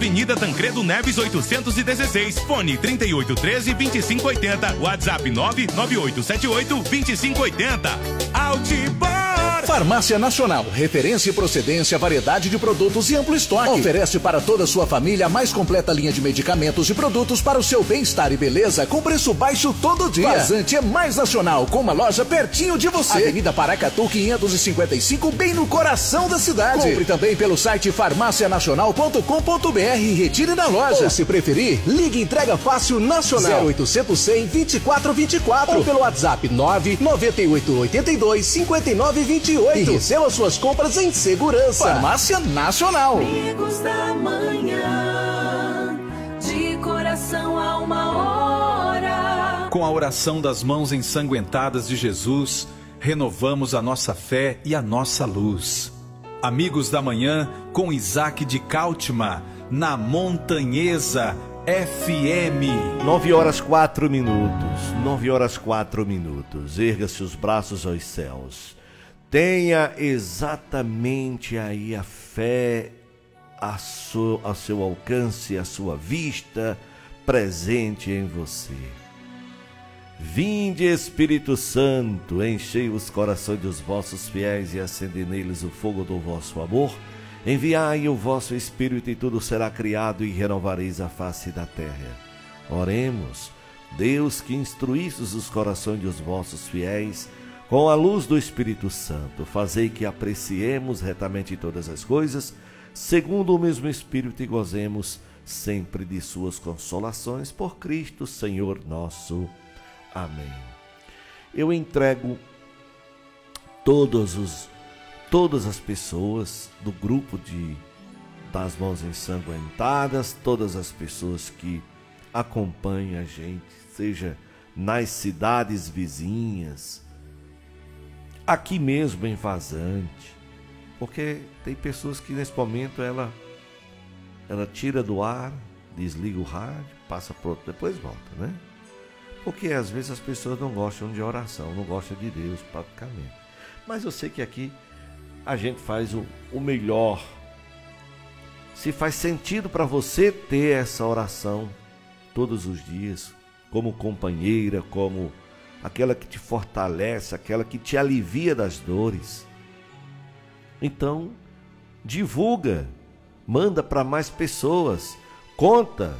Avenida Tancredo Neves 816, fone 3813-2580, WhatsApp 99878-2580. Outdoor! Farmácia Nacional, referência e procedência, variedade de produtos e amplo estoque. Oferece para toda a sua família a mais completa linha de medicamentos e produtos para o seu bem-estar e beleza com preço baixo todo dia. Vazante é mais nacional, com uma loja pertinho de você. Avenida Paracatu 555, bem no coração da cidade. Compre também pelo site farmacianacional.com.br e retire na loja. Ou se preferir, ligue entrega fácil nacional 0800 100 2424 ou pelo WhatsApp 99882 5928 e receba suas compras em segurança. Farmácia Nacional. Amigos da manhã, de coração a uma hora. Com a oração das mãos ensanguentadas de Jesus, renovamos a nossa fé e a nossa luz. Amigos da manhã, com Isaac de Cáltima, na Montanhesa FM. 9h04. 9h04. Erga-se os braços aos céus. Tenha exatamente aí a fé a seu alcance, a sua vista, presente em você. Vinde, Espírito Santo, enchei os corações dos vossos fiéis e acendei neles o fogo do vosso amor. Enviai o vosso Espírito e tudo será criado e renovareis a face da terra. Oremos. Deus, que instruístes os corações dos vossos fiéis com a luz do Espírito Santo, fazei que apreciemos retamente todas as coisas, segundo o mesmo Espírito, e gozemos sempre de suas consolações, por Cristo Senhor nosso. Amém. Eu entrego todas as pessoas do grupo das mãos ensanguentadas, todas as pessoas que acompanham a gente, seja nas cidades vizinhas, aqui mesmo em Vazante, porque tem pessoas que nesse momento ela tira do ar, desliga o rádio, passa para outro, depois volta, né? Porque às vezes as pessoas não gostam de oração, não gostam de Deus praticamente. Mas eu sei que aqui a gente faz o melhor. Se faz sentido para você ter essa oração todos os dias, como companheira, como aquela que te fortalece, aquela que te alivia das dores. Então, divulga, manda para mais pessoas, conta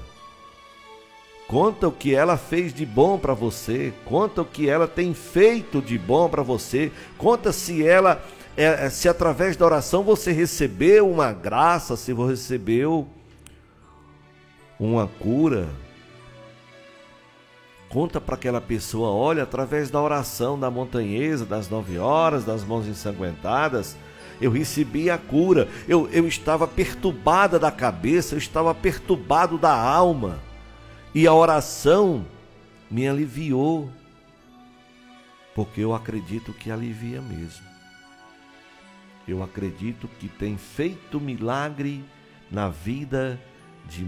o que ela fez de bom para você, conta o que ela tem feito de bom para você, conta se através da oração você recebeu uma graça, se você recebeu uma cura. Conta para aquela pessoa, olha, através da oração da Montanhesa, das 9h, das mãos ensanguentadas, eu recebi a cura. Eu estava perturbada da cabeça, eu estava perturbado da alma. E a oração me aliviou, porque eu acredito que alivia mesmo. Eu acredito que tem feito milagre na vida